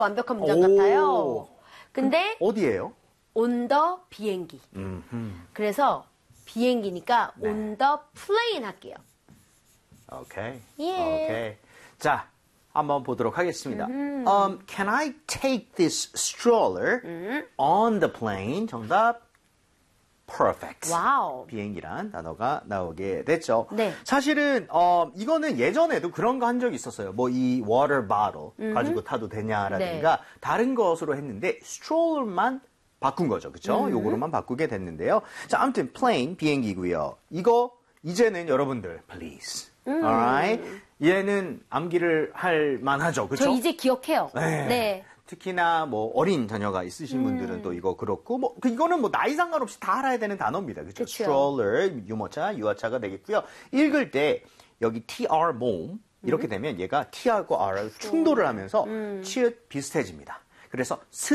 완벽한 문장 같아요. 근데 어디예요? on the 비행기. 그래서 비행기니까 네. on the plane 할게요. 오케이. 예. 오케이. 자, 한번 보도록 하겠습니다. Can I take this stroller on the plane? 정답. Perfect. 와우. 비행기란 단어가 나오게 됐죠. 네. 사실은 이거는 예전에도 그런 거 한 적이 있었어요. 뭐 이 water bottle 가지고 타도 되냐라든가 네. 다른 것으로 했는데 stroller만 바꾼 거죠. 그렇죠? 요거로만 바꾸게 됐는데요. 자, 아무튼 plane 비행기고요. 이거 이제는 여러분들 please. alright? 얘는 암기를 할 만하죠. 그렇죠? 저 이제 기억해요. 네. 네. 특히나 뭐 어린 자녀가 있으신 분들은 또 이거 그렇고 뭐 이거는 뭐 나이 상관없이 다 알아야 되는 단어입니다. 그렇죠? 그쵸. stroller 유모차, 유아차가 되겠고요. 읽을 때 여기 tr 몸 이렇게 되면 얘가 t하고 r하고 충돌을 하면서 치읓 비슷해집니다. 그래서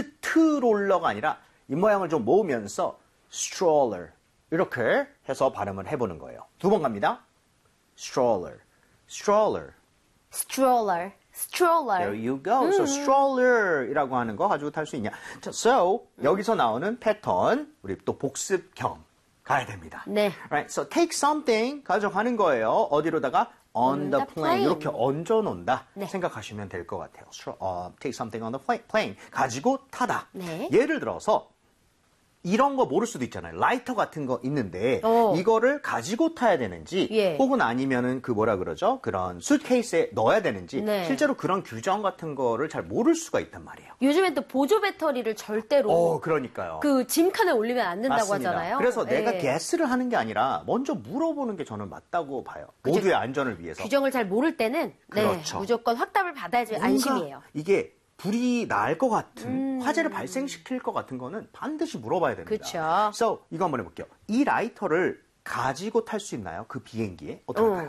스트롤러가 아니라 입모양을 좀 모으면서 stroller 이렇게 해서 발음을 해보는 거예요. 두 번 갑니다. stroller, stroller. stroller. stroller. There you go. So stroller이라고 하는 거 가지고 탈 수 있냐? 자, So 여기서 나오는 패턴 우리 또 복습 겸 가야 됩니다. 네. Right. So take something 가져가는 거예요. 어디로다가 on the plane 이렇게 얹어 놓는다 네. 생각하시면 될 것 같아요. Take something on the plane 가지고 타다. 네. 예를 들어서 이런 거 모를 수도 있잖아요. 라이터 같은 거 있는데 이거를 가지고 타야 되는지 예. 혹은 아니면은 그 뭐라 그러죠? 그런 수트케이스에 넣어야 되는지 네. 실제로 그런 규정 같은 거를 잘 모를 수가 있단 말이에요. 요즘엔 또 보조 배터리를 절대로 그러니까요. 그 짐칸에 올리면 안 된다고 맞습니다. 하잖아요. 그래서 예. 내가 게스를 하는 게 아니라 먼저 물어보는 게 저는 맞다고 봐요. 그죠. 모두의 안전을 위해서. 규정을 잘 모를 때는 그렇죠. 네, 무조건 확답을 받아야지 뭔가 안심이에요. 이게 불이 날 것 같은 화재를 발생시킬 것 같은 거는 반드시 물어봐야 됩니다. 그쵸. So 이거 한번 해볼게요. 이 라이터를 가지고 탈 수 있나요? 그 비행기에 어떨까요?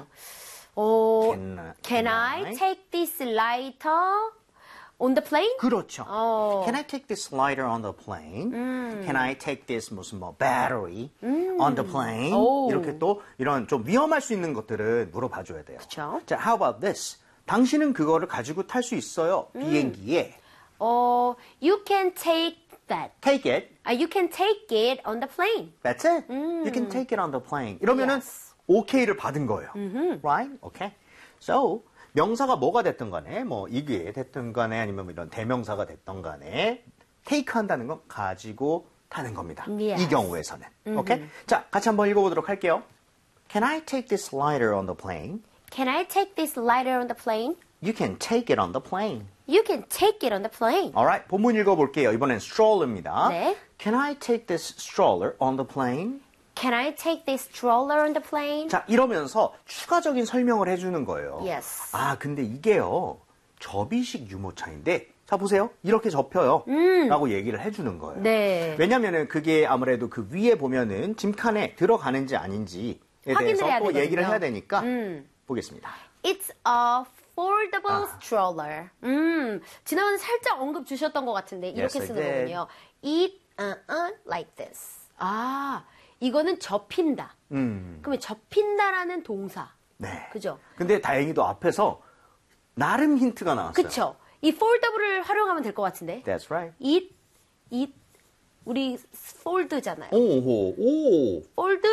Can I take this lighter on the plane? 그렇죠. Can I take this lighter on the plane? Can I take this 무슨 뭐 battery on the plane? 이렇게 또 이런 좀 위험할 수 있는 것들은 물어봐줘야 돼요. 그쵸. 자, how about this? 당신은 그거를 가지고 탈 수 있어요. 비행기에. You can take that. Take it. You can take it on the plane. That's it. You can take it on the plane. 이러면은 Yes. OK를 받은 거예요. Right? Okay. So 명사가 뭐가 됐든 간에 뭐 이게 됐든 간에 아니면 뭐 이런 대명사가 됐든 간에 take 한다는 건 가지고 타는 겁니다. Yes. 이 경우에서는. 오케이? 자, 같이 한번 읽어보도록 할게요. Can I take this lighter on the plane? Can I take this lighter on the plane? You can take it on the plane. You can take it on the plane. Alright, 본문 읽어볼게요. 이번엔 stroller입니다. 네. Can I take this stroller on the plane? Can I take this stroller on the plane? 자, 이러면서 추가적인 설명을 해주는 거예요. Yes. 아, 근데 이게요, 접이식 유모차인데, 자, 보세요. 이렇게 접혀요. 라고 얘기를 해주는 거예요. 네. 왜냐면은 그게 아무래도 그 위에 보면은 짐칸에 들어가는지 아닌지에 확인을 대해서 해야 또 얘기를 되거든요. 해야 되니까, 보겠습니다. It's a foldable stroller. 지난번에 살짝 언급 주셨던 것 같은데 이렇게 Yes, I 쓰는 did. 거군요. It like this. 이거는 접힌다. 그러면 접힌다라는 동사. 네. 그죠? 근데 다행히도 앞에서 나름 힌트가 나왔어요. 그쵸? 이 foldable을 활용하면 될 것 같은데. That's right. It 우리 fold잖아요. 오. fold.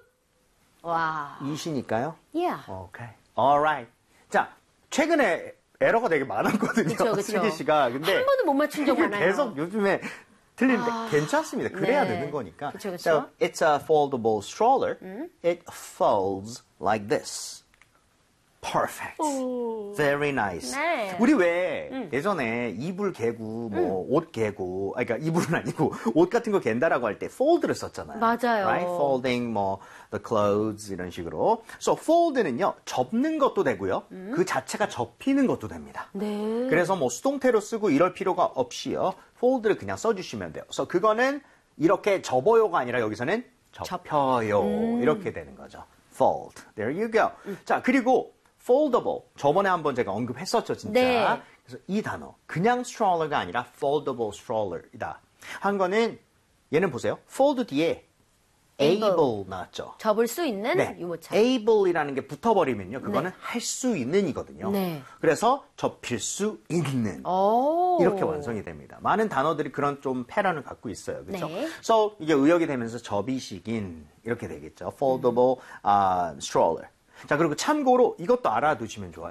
와. 이시니까요. Yeah. 오케이. alright. 자, 최근에 에러가 되게 많았거든요. 그쵸. 슬기 씨가. 근데 한 번은 못 맞춘 적 많아요. 계속 요즘에 틀리는데 괜찮습니다. 그래야 네. 되는 거니까. 그쵸. So, it's a foldable stroller. It folds like this. Perfect. Very nice. 네. 우리 왜 예전에 이불 개고 뭐 옷 개고 그러니까 이불은 아니고 옷 같은 거 갠다라고 할 때 fold를 썼잖아요. 맞아요. Right? Folding 뭐 the clothes 이런 식으로. So fold는요. 접는 것도 되고요. 그 자체가 접히는 것도 됩니다. 네. 그래서 뭐 수동태로 쓰고 이럴 필요가 없이요. fold를 그냥 써주시면 돼요. 그래서 그거는 이렇게 접어요가 아니라 여기서는 접혀요. 이렇게 되는 거죠. fold. There you go. 자, 그리고 foldable. 저번에 한번 제가 언급했었죠, 진짜. 네. 그래서 이 단어. 그냥 stroller가 아니라 foldable stroller이다. 한 거는 얘는 보세요. fold 뒤에 able 나왔죠. 접을 수 있는 네. 유모차. able이라는 게 붙어버리면요. 그거는 할 수 있는이거든요. 네. 그래서 접힐 수 있는. 오. 이렇게 완성이 됩니다. 많은 단어들이 그런 좀 패런을 갖고 있어요. 그렇죠? 네. So 이게 의역이 되면서 접이식인 이렇게 되겠죠. foldable stroller. 자, 그리고 참고로 이것도 알아두시면 좋아요.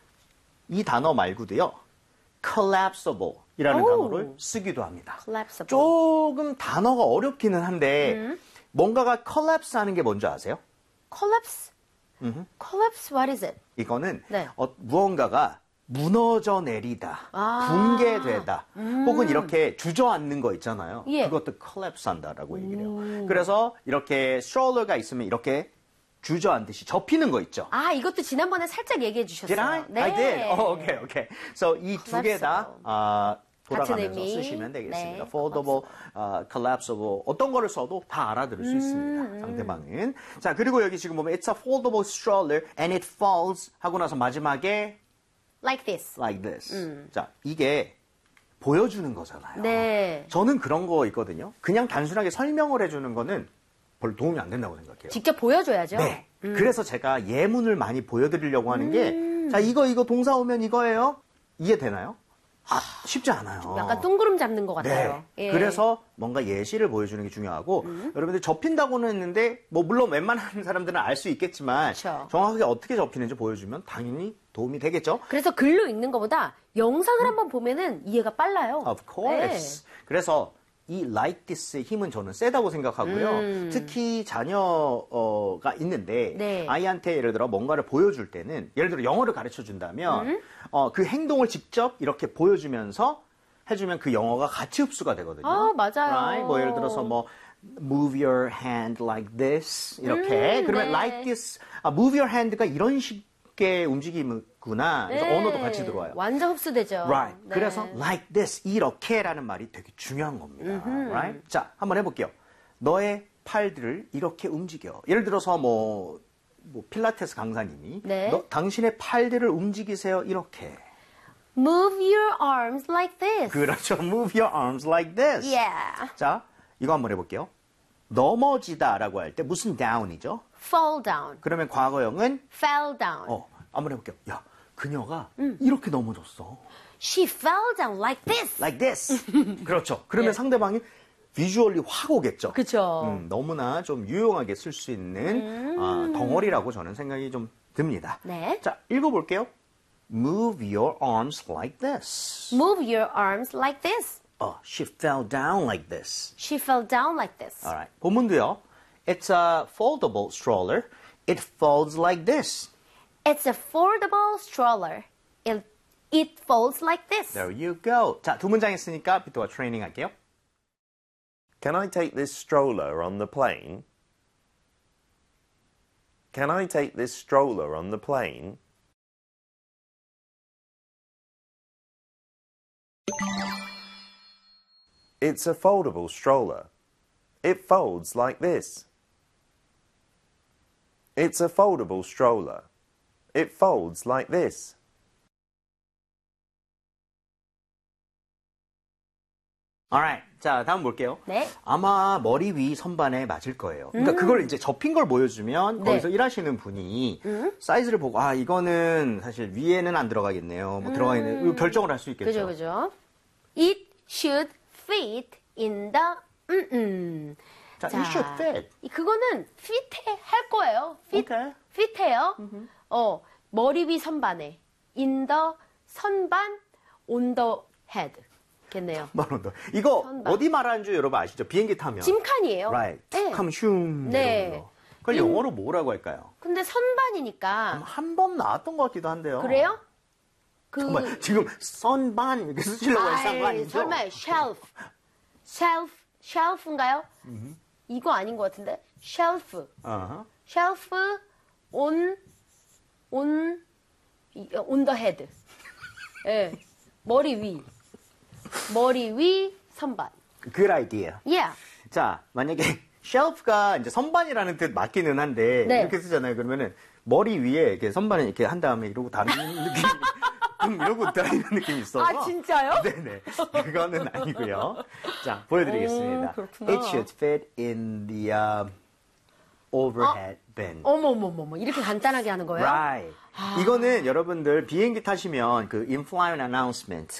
이 단어 말고도요. collapsible 이라는 오. 단어를 쓰기도 합니다. collapsible. 조금 단어가 어렵기는 한데 뭔가가 collapse 하는 게 뭔지 아세요? collapse. collapse, what is it? 이거는 네. 무언가가 무너져 내리다, 붕괴되다, 혹은 이렇게 주저앉는 거 있잖아요. 예. 그것도 collapse 한다라고 얘기를 해요. 그래서 이렇게 스트롤러가 있으면 이렇게 주저앉듯이 접히는 거 있죠. 아, 이것도 지난번에 살짝 얘기해 주셨어요. Did I? 네. I did. Okay. So 이 두 개 다 같은 돌아가면서 의미. 쓰시면 되겠습니다. 네. foldable, collapsible 어떤 거를 써도 다 알아들을 수 있습니다. 상대방은. 자, 그리고 여기 지금 보면 it's a foldable stroller and it falls 하고 나서 마지막에 like this. like this. 자, 이게 보여주는 거잖아요. 네. 저는 그런 거 있거든요. 그냥 단순하게 설명을 해주는 거는 별로 도움이 안 된다고 생각해요. 직접 보여줘야죠. 네. 그래서 제가 예문을 많이 보여드리려고 하는 게, 자, 이거 동사 오면 이거예요? 이해되나요? 쉽지 않아요. 약간 둥그름 잡는 것 같아요. 네. 예. 그래서 뭔가 예시를 보여주는 게 중요하고, 여러분들 접힌다고는 했는데, 뭐, 물론 웬만한 사람들은 알 수 있겠지만, 그쵸. 정확하게 어떻게 접히는지 보여주면 당연히 도움이 되겠죠? 그래서 글로 읽는 것보다 영상을 한번 보면은 이해가 빨라요. Of course. 그래서 이 like this의 힘은 저는 세다고 생각하고요. 특히 자녀가 있는데 네. 아이한테 예를 들어 뭔가를 보여줄 때는 예를 들어 영어를 가르쳐 준다면 그 행동을 직접 이렇게 보여주면서 해주면 그 영어가 같이 흡수가 되거든요. 아, 맞아요. Right? 뭐 예를 들어서 뭐 move your hand like this 이렇게 그러면 네. like this move your hand가 이런 식의 움직임이구나. 그래서 네. 언어도 같이 들어와요. 완전 흡수되죠. Right. 네. 그래서 like this, 이렇게라는 말이 되게 중요한 겁니다. Right? 자, 한번 해볼게요. 너의 팔들을 이렇게 움직여. 예를 들어서 뭐 필라테스 강사님이 네. 당신의 팔들을 움직이세요. 이렇게. Move your arms like this. 그렇죠. Move your arms like this. Yeah. 자, 이거 한번 해볼게요. 넘어지다라고 할 때 무슨 down이죠? Fall down. 그러면 과거형은 Fell down. 한번 해볼게요. 야, 그녀가 이렇게 넘어졌어. She fell down like this. Like this. 그렇죠. 그러면 예. 상대방이 비주얼리 확 오겠죠. 그쵸. 너무나 좀 유용하게 쓸 수 있는 덩어리라고 저는 생각이 좀 듭니다. 네. 자, 읽어볼게요. Move your arms like this. Move your arms like this. She fell down like this. She fell down like this. Alright. 본문도요. It's a foldable stroller. It folds like this. It's a foldable stroller. It folds like this. There you go. 자, 두 문장 했으니까 비토가 트레이닝 할게요. Can I take this stroller on the plane? Can I take this stroller on the plane? It's a foldable stroller. It folds like this. It's a foldable stroller. It folds like this. Alright. 자, 다음 볼게요. 네. 아마 머리 위 선반에 맞을 거예요. 그러니까 그걸 이제 접힌 걸 보여주면 네. 거기서 일하시는 분이 사이즈를 보고 사이즈는 사실 위에는 안 들어가겠네요. 뭐 들어가겠네요. 이거 결정을 할 수 있겠죠. 그죠. It should fit in the 자, it should fit. 그거는 fit 할 거예요. Okay. fit해요. 머리 위 선반에 in the 선반 on the head. 겠네요. 이거 선반. 어디 말하는 줄 여러분 아시죠? 비행기 타면. 짐칸이에요. Right. 네. 툭 하면 슝. 네. 이런 거. 그걸 영어로 뭐라고 할까요? 근데 선반이니까 한 번 나왔던 것 같기도 한데요. 그래요? 정말 지금 선반 이렇게 쓰시려고 하는 거 아니죠? 설마 shelf인가요? 이거 아닌 것 같은데 shelf on the head. 예, 머리 위 선반. Good idea. Yeah. 자, 만약에 shelf가 이제 선반이라는 뜻 맞기는 한데 네. 이렇게 쓰잖아요. 그러면은 머리 위에 이렇게 선반을 이렇게 한 다음에 이러고 다니는 느낌, 이러고 다니는 느낌이 있어서. 아, 진짜요? 네네. 그거는 아니고요. 자, 보여드리겠습니다. 그렇구나. It should fit in the overhead bin. 어머머머머 이렇게 간단하게 하는 거예요? Right. 이거는 여러분들 비행기 타시면 그 in-flight announcement